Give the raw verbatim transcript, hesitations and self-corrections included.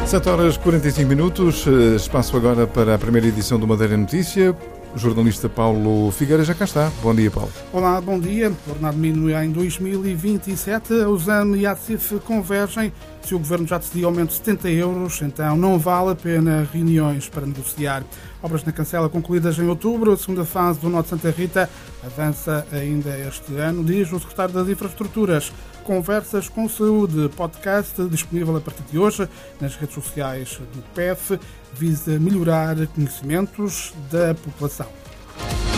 sete horas e quarenta e cinco minutos, espaço agora para a primeira edição do Madeira Notícia. O jornalista Paulo Figueira já cá está. Bom dia, Paulo. Olá, bom dia. Ordenado mínimo em dois mil e vinte e sete, a USAM e a ATSIF convergem. Se o Governo já decidiu aumento de setenta euros, então não vale a pena reuniões para negociar. Obras na Cancela concluídas em outubro, a segunda fase do Nó de Santa Rita avança ainda este ano, diz o secretário das Infraestruturas. Conversas com Saúde, podcast disponível a partir de hoje nas redes sociais do P E F, visa melhorar conhecimentos da população.